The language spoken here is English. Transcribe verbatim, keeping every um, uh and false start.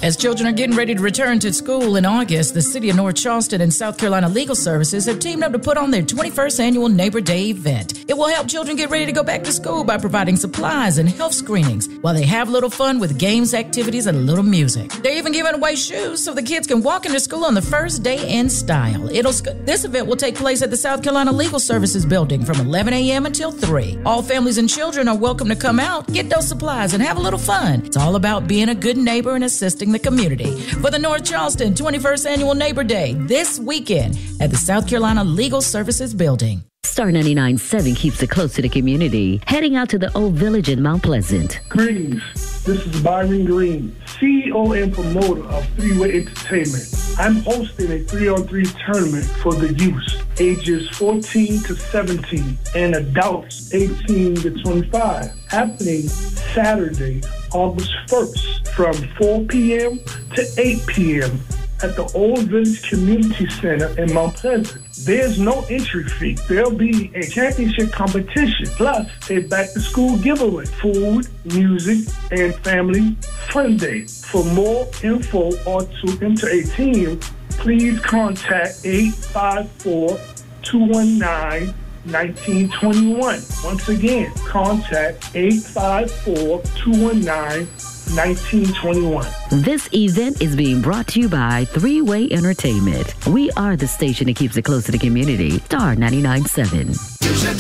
As children are getting ready to return to school in August, the City of North Charleston and South Carolina Legal Services have teamed up to put on their twenty-first annual Neighbor Day event. It will help children get ready to go back to school by providing supplies and health screenings while they have a little fun with games, activities, and a little music. They're even giving away shoes so the kids can walk into school on the first day in style. It'll This event will take place at the South Carolina Legal Services building from eleven a.m. until three. All families and children are welcome to come out, get those supplies, and have a little fun. It's all about being a good neighbor and assisting the community. For the North Charleston twenty-first Annual Neighbor Day this weekend at the South Carolina Legal Services Building. Star ninety-nine point seven keeps it close to the community. Heading out to the Old Village in Mount Pleasant. Greetings. This is Byron Green, C E O and promoter of Three-Way Entertainment. I'm hosting a three-on-three tournament for the youth, ages fourteen to seventeen, and adults eighteen to twenty-five, happening Saturday, August first, from four p.m. to eight p.m. at the Old Village Community Center in Mount Pleasant. There's no entry fee. There'll be a championship competition, plus a back-to-school giveaway, food, music, and family fun day. For more info or to enter a team, please contact eight five four, two one nine, one nine two one. Once again, contact eight five four, two one nine, one nine two one. This event is being brought to you by Three-Way Entertainment. We are the station that keeps it close to the community. Star ninety-nine point seven.